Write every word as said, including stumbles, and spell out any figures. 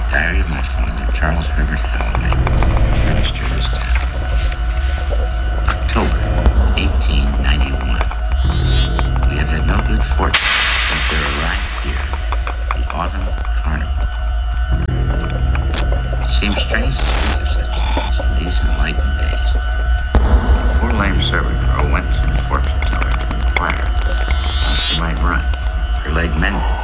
Diary of my father, Charles Herbert Haldane, registered this town. October eighteen ninety-one. We have had no good fortune since there arrived here the autumn carnival. It seems strange to speak of such things in these enlightened days. The poor lame servant girl went to the fortune teller to inquire how she might run, her leg mended.